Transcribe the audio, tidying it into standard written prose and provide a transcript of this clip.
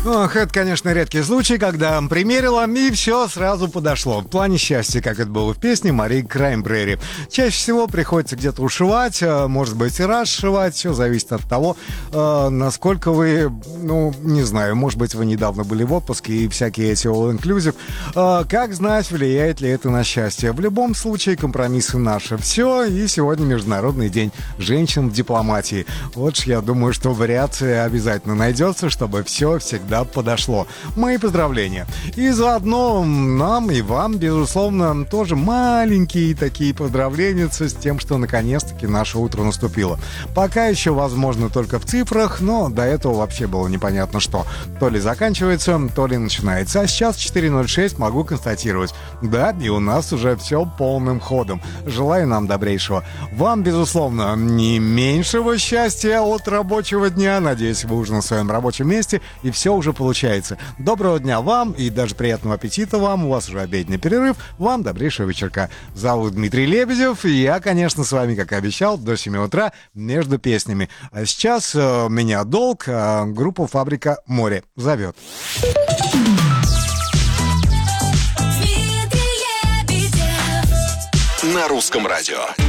Ох, это, конечно, редкий случай, когда примерила и все сразу подошло. В плане счастья, как это было в песне Марии Краймбрери. Чаще всего приходится где-то ушивать, может быть и расшивать. Все зависит от того, насколько вы, не знаю, может быть, вы недавно были в отпуске и всякие эти all-inclusive. Как знать, влияет ли это на счастье? В любом случае, компромиссы наши. Все, и сегодня Международный день женщин в дипломатии. Вот ж я думаю, что вариация обязательно найдется, чтобы все всегда подошло. Мои поздравления. И заодно нам и вам, безусловно, тоже маленькие такие поздравления с тем, что наконец-таки наше утро наступило. Пока еще, возможно, только в цифрах, но до этого вообще было непонятно что. То ли заканчивается, то ли начинается. А сейчас 4:06 могу констатировать. Да, и у нас уже все полным ходом. Желаю нам добрейшего. Вам, безусловно, не меньшего счастья от рабочего дня. Надеюсь, вы уже на своем рабочем месте, и все уже получается. Доброго дня вам и даже приятного аппетита вам. У вас уже обеденный перерыв. Вам добрейшего вечерка. Зовут Дмитрий Лебедев, и я, конечно, с вами, как и обещал, до 7 утра между песнями. А сейчас меня долг. Группа «Фабрика Море» зовет. На русском радио.